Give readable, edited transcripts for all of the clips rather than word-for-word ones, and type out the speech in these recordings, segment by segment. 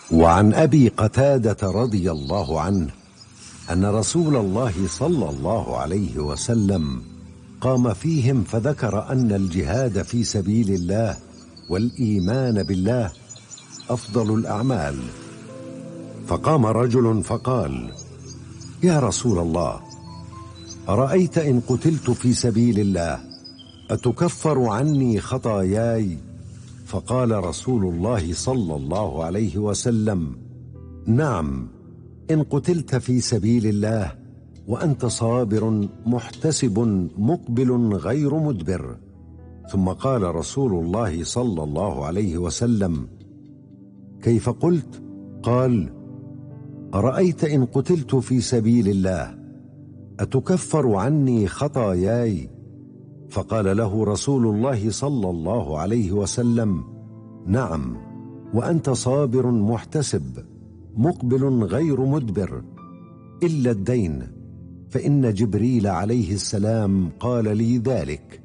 وعن أبي قتادة رضي الله عنه أن رسول الله صلى الله عليه وسلم قام فيهم فذكر أن الجهاد في سبيل الله والإيمان بالله أفضل الأعمال. فقام رجل فقال: يا رسول الله، أرأيت إن قتلت في سبيل الله أتكفر عني خطاياي؟ فقال رسول الله صلى الله عليه وسلم: نعم، إن قتلت في سبيل الله وأنت صابر محتسب مقبل غير مدبر. ثم قال رسول الله صلى الله عليه وسلم: كيف قلت؟ قال: أرأيت إن قتلت في سبيل الله أتكفر عني خطاياي؟ فقال له رسول الله صلى الله عليه وسلم: نعم، وأنت صابر محتسب مقبل غير مدبر، إلا الدين، فإن جبريل عليه السلام قال لي ذلك.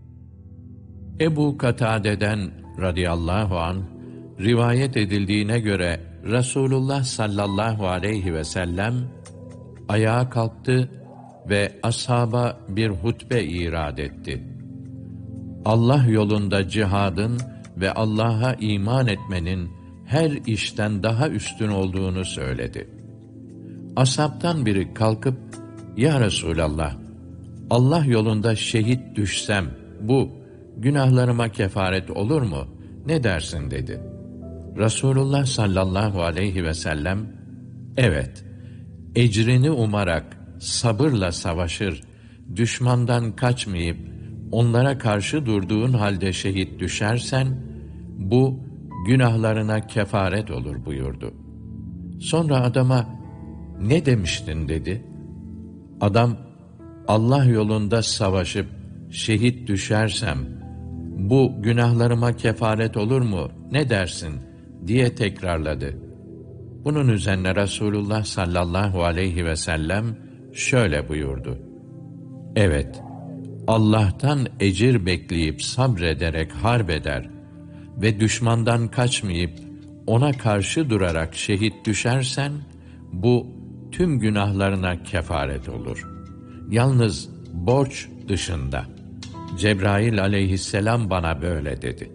Ebu Katade'den radıyallahu anh rivayet edildiğine göre Resulullah sallallahu aleyhi ve sellem ayağa kalktı ve ashaba bir hutbe irad etti. Allah yolunda cihadın ve Allah'a iman etmenin her işten daha üstün olduğunu söyledi. Ashabtan biri kalkıp, "Ya Resulallah, Allah yolunda şehit düşsem bu günahlarıma kefaret olur mu? Ne dersin?" dedi. Resulullah sallallahu aleyhi ve sellem, "Evet, ecrini umarak sabırla savaşır, düşmandan kaçmayıp onlara karşı durduğun halde şehit düşersen, bu günahlarına kefaret olur," buyurdu. Sonra adama, "Ne demiştin?" dedi. Adam, "Allah yolunda savaşıp şehit düşersem, bu günahlarıma kefaret olur mu, ne dersin?" diye tekrarladı. Bunun üzerine Resulullah sallallahu aleyhi ve sellem şöyle buyurdu: "Evet, Allah'tan ecir bekleyip sabrederek harp eder ve düşmandan kaçmayıp ona karşı durarak şehit düşersen, bu tüm günahlarına kefaret olur. Yalnız borç dışında. Cebrail aleyhisselam bana böyle dedi."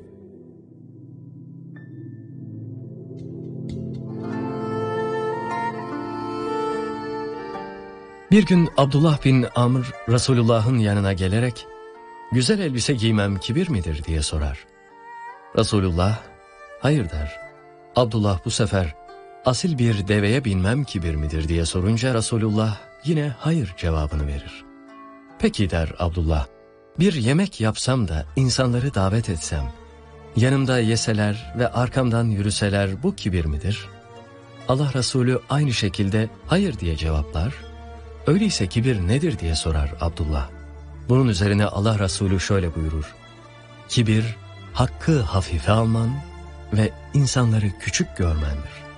Bir gün Abdullah bin Amr Resulullah'ın yanına gelerek, "Güzel elbise giymem kibir midir?" diye sorar. Resulullah, "Hayır," der. Abdullah bu sefer, "Asil bir deveye binmem kibir midir?" diye sorunca Resulullah yine hayır cevabını verir. "Peki," der Abdullah, "bir yemek yapsam da insanları davet etsem, yanımda yeseler ve arkamdan yürüseler bu kibir midir?" Allah Resulü aynı şekilde hayır diye cevaplar. "Öyleyse kibir nedir?" diye sorar Abdullah. Bunun üzerine Allah Resulü şöyle buyurur: "Kibir, hakkı hafife alman ve insanları küçük görmendir."